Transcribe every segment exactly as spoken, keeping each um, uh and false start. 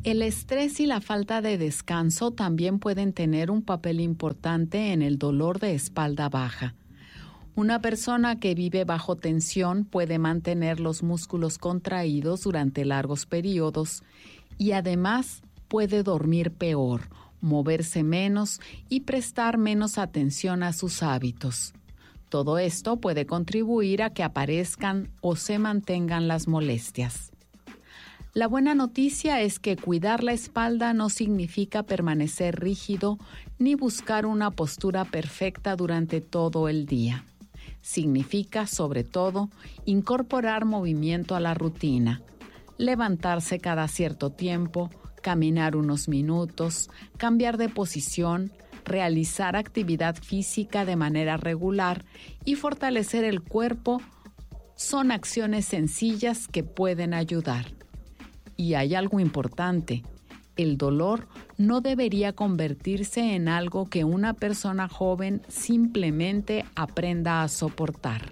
El estrés y la falta de descanso también pueden tener un papel importante en el dolor de espalda baja. Una persona que vive bajo tensión puede mantener los músculos contraídos durante largos periodos y además puede dormir peor, moverse menos y prestar menos atención a sus hábitos. Todo esto puede contribuir a que aparezcan o se mantengan las molestias. La buena noticia es que cuidar la espalda no significa permanecer rígido ni buscar una postura perfecta durante todo el día. Significa, sobre todo, incorporar movimiento a la rutina, levantarse cada cierto tiempo, caminar unos minutos, cambiar de posición, realizar actividad física de manera regular y fortalecer el cuerpo son acciones sencillas que pueden ayudar. Y hay algo importante. El dolor no debería convertirse en algo que una persona joven simplemente aprenda a soportar.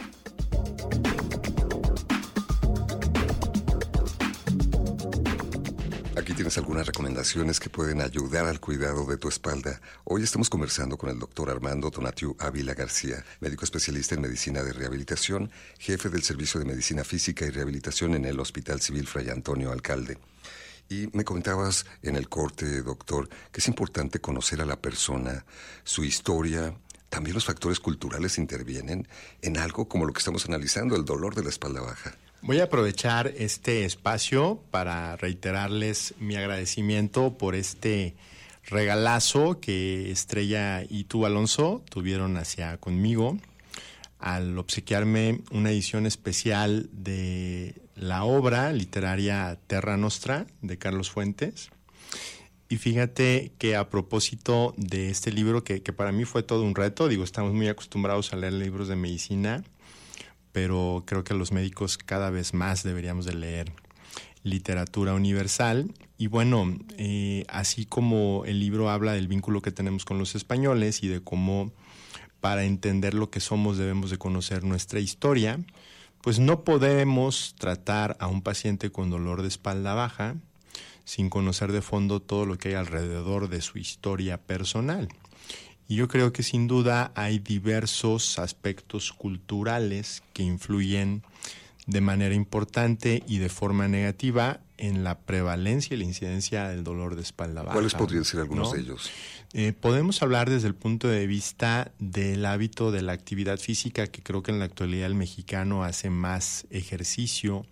Aquí tienes algunas recomendaciones que pueden ayudar al cuidado de tu espalda. Hoy estamos conversando con el doctor Armando Tonatiu Ávila García, médico especialista en medicina de rehabilitación, jefe del Servicio de Medicina Física y Rehabilitación en el Hospital Civil Fray Antonio Alcalde. Y me comentabas en el corte, doctor, que es importante conocer a la persona, su historia. También los factores culturales intervienen en algo como lo que estamos analizando, el dolor de la espalda baja. Voy a aprovechar este espacio para reiterarles mi agradecimiento por este regalazo que Estrella y tú, Alonso, tuvieron hacia conmigo al obsequiarme una edición especial de la obra literaria Terra Nostra de Carlos Fuentes. Y fíjate que a propósito de este libro, que, que para mí fue todo un reto, digo, estamos muy acostumbrados a leer libros de medicina, pero creo que los médicos cada vez más deberíamos de leer literatura universal. Y bueno, eh, así como el libro habla del vínculo que tenemos con los españoles y de cómo para entender lo que somos debemos de conocer nuestra historia, pues no podemos tratar a un paciente con dolor de espalda baja sin conocer de fondo todo lo que hay alrededor de su historia personal. Y yo creo que sin duda hay diversos aspectos culturales que influyen de manera importante y de forma negativa en la prevalencia y la incidencia del dolor de espalda baja. ¿Cuáles podrían ser algunos ¿no? de ellos? Eh, podemos hablar desde el punto de vista del hábito de la actividad física, que creo que en la actualidad el mexicano hace más ejercicio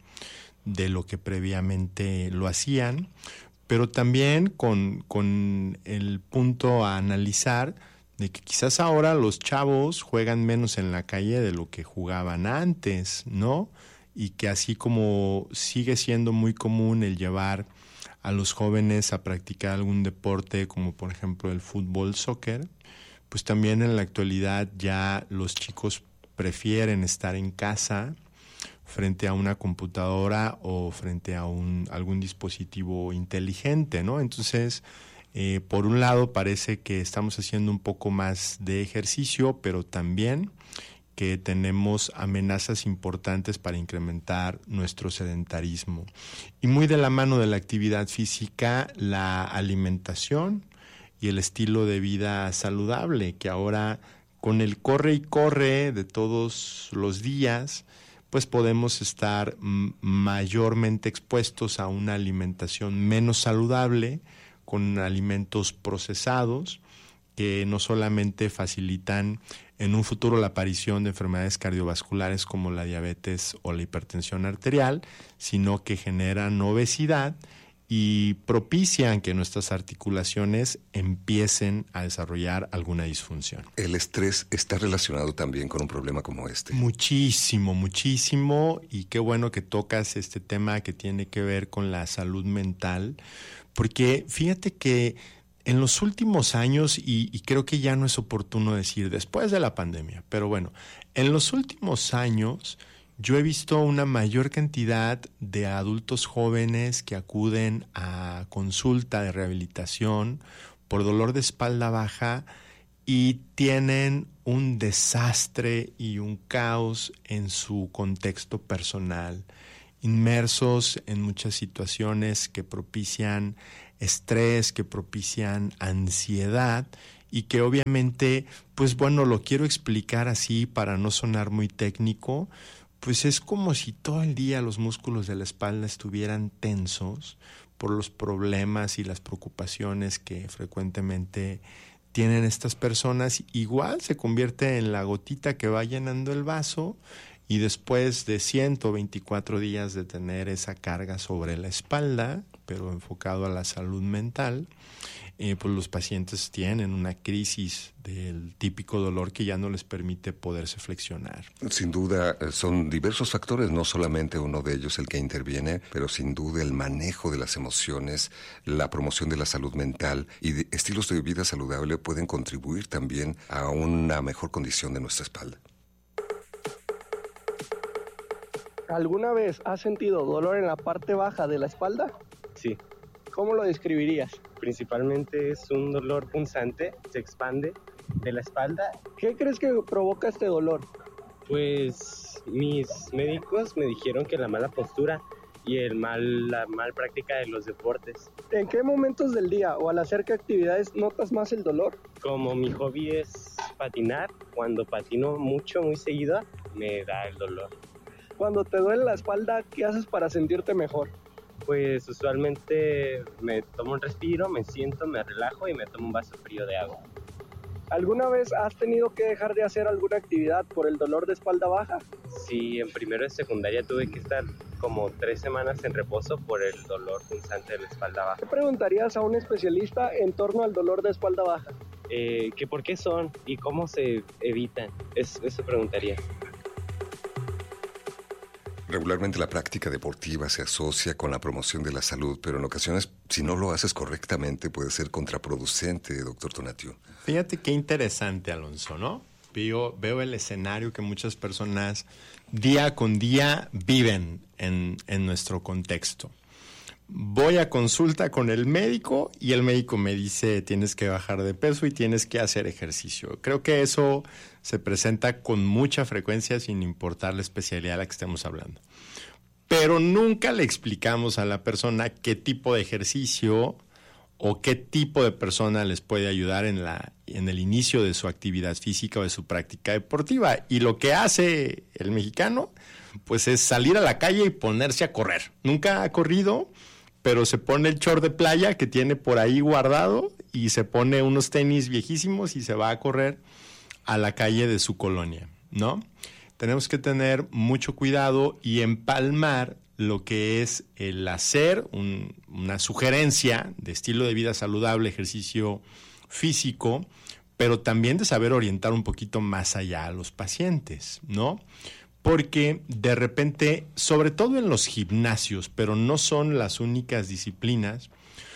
de lo que previamente lo hacían, pero también con, con el punto a analizar de que quizás ahora los chavos juegan menos en la calle de lo que jugaban antes, ¿no? Y que así como sigue siendo muy común el llevar a los jóvenes a practicar algún deporte, como por ejemplo el fútbol, soccer, pues también en la actualidad ya los chicos prefieren estar en casa frente a una computadora o frente a un algún dispositivo inteligente, ¿no? Entonces, Eh, por un lado parece que estamos haciendo un poco más de ejercicio, pero también que tenemos amenazas importantes para incrementar nuestro sedentarismo. Y muy de la mano de la actividad física, la alimentación y el estilo de vida saludable, que ahora con el corre y corre de todos los días, pues podemos estar m- mayormente expuestos a una alimentación menos saludable, con alimentos procesados que no solamente facilitan en un futuro la aparición de enfermedades cardiovasculares como la diabetes o la hipertensión arterial, sino que generan obesidad y propician que nuestras articulaciones empiecen a desarrollar alguna disfunción. ¿El estrés está relacionado también con un problema como este? Muchísimo, muchísimo, y qué bueno que tocas este tema que tiene que ver con la salud mental, porque fíjate que en los últimos años, y, y creo que ya no es oportuno decir después de la pandemia, pero bueno, en los últimos años yo he visto una mayor cantidad de adultos jóvenes que acuden a consulta de rehabilitación por dolor de espalda baja y tienen un desastre y un caos en su contexto personal inmersos en muchas situaciones que propician estrés, que propician ansiedad y que obviamente, pues bueno, lo quiero explicar así para no sonar muy técnico, pues es como si todo el día los músculos de la espalda estuvieran tensos por los problemas y las preocupaciones que frecuentemente tienen estas personas. Igual se convierte en la gotita que va llenando el vaso y después de ciento veinticuatro días de tener esa carga sobre la espalda, pero enfocado a la salud mental, eh, pues los pacientes tienen una crisis del típico dolor que ya no les permite poderse flexionar. Sin duda, son diversos factores, no solamente uno de ellos el que interviene, pero sin duda el manejo de las emociones, la promoción de la salud mental y de estilos de vida saludable pueden contribuir también a una mejor condición de nuestra espalda. ¿Alguna vez has sentido dolor en la parte baja de la espalda? Sí. ¿Cómo lo describirías? Principalmente es un dolor punzante, se expande de la espalda. ¿Qué crees que provoca este dolor? Pues mis médicos me dijeron que la mala postura y el mal, la mal práctica de los deportes. ¿En qué momentos del día o al hacer qué actividades notas más el dolor? Como mi hobby es patinar, cuando patino mucho, muy seguido, me da el dolor. Cuando te duele la espalda, ¿qué haces para sentirte mejor? Pues usualmente me tomo un respiro, me siento, me relajo y me tomo un vaso frío de agua. ¿Alguna vez has tenido que dejar de hacer alguna actividad por el dolor de espalda baja? Sí, en primero de secundaria tuve que estar como tres semanas en reposo por el dolor punzante de la espalda baja. ¿Qué preguntarías a un especialista en torno al dolor de espalda baja? Eh, ¿qué por qué son y cómo se evitan? Es, eso preguntaría. Regularmente la práctica deportiva se asocia con la promoción de la salud, pero en ocasiones, si no lo haces correctamente, puede ser contraproducente, doctor Tonatiuh. Fíjate qué interesante, Alonso, ¿no? Veo, veo el escenario que muchas personas día con día viven en, en nuestro contexto. Voy a consulta con el médico y el médico me dice tienes que bajar de peso y tienes que hacer ejercicio. Creo que eso se presenta con mucha frecuencia sin importar la especialidad de la que estemos hablando. Pero nunca le explicamos a la persona qué tipo de ejercicio o qué tipo de persona les puede ayudar en, la, en el inicio de su actividad física o de su práctica deportiva. Y lo que hace el mexicano pues es salir a la calle y ponerse a correr. Nunca ha corrido, pero se pone el short de playa que tiene por ahí guardado y se pone unos tenis viejísimos y se va a correr a la calle de su colonia, ¿no? Tenemos que tener mucho cuidado y empalmar lo que es el hacer un, una sugerencia de estilo de vida saludable, ejercicio físico, pero también de saber orientar un poquito más allá a los pacientes, ¿no? Porque de repente, sobre todo en los gimnasios, pero no son las únicas disciplinas,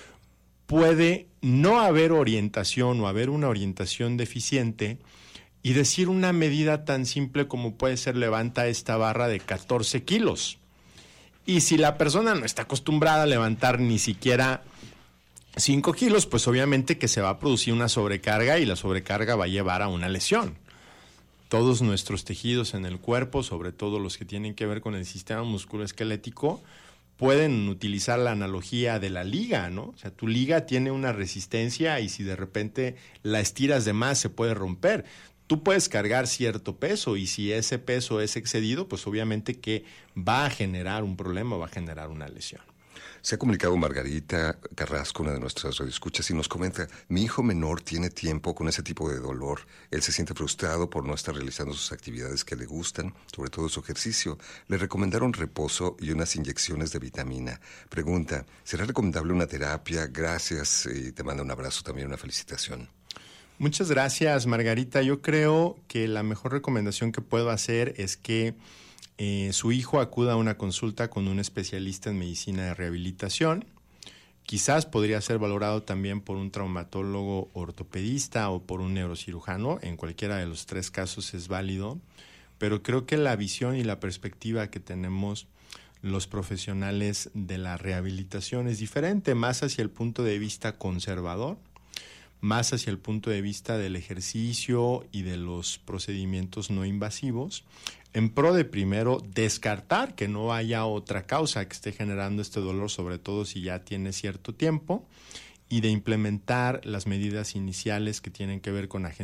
puede no haber orientación o haber una orientación deficiente y decir una medida tan simple como puede ser levanta esta barra de catorce kilos. Y si la persona no está acostumbrada a levantar ni siquiera cinco kilos, pues obviamente que se va a producir una sobrecarga y la sobrecarga va a llevar a una lesión. Todos nuestros tejidos en el cuerpo, sobre todo los que tienen que ver con el sistema musculoesquelético, pueden utilizar la analogía de la liga, ¿no? O sea, tu liga tiene una resistencia y si de repente la estiras de más se puede romper. Tú puedes cargar cierto peso y si ese peso es excedido, pues obviamente que va a generar un problema, va a generar una lesión. Se ha comunicado Margarita Carrasco, una de nuestras radioescuchas, y nos comenta, mi hijo menor tiene tiempo con ese tipo de dolor. Él se siente frustrado por no estar realizando sus actividades que le gustan, sobre todo su ejercicio. Le recomendaron reposo y unas inyecciones de vitamina. Pregunta, ¿será recomendable una terapia? Gracias y te manda un abrazo, también una felicitación. Muchas gracias, Margarita. Yo creo que la mejor recomendación que puedo hacer es que Eh, su hijo acuda a una consulta con un especialista en medicina de rehabilitación. Quizás podría ser valorado también por un traumatólogo ortopedista o por un neurocirujano. En cualquiera de los tres casos es válido, pero creo que la visión y la perspectiva que tenemos los profesionales de la rehabilitación es diferente, más hacia el punto de vista conservador, más hacia el punto de vista del ejercicio y de los procedimientos no invasivos, en pro de primero descartar que no haya otra causa que esté generando este dolor, sobre todo si ya tiene cierto tiempo, y de implementar las medidas iniciales que tienen que ver con agentes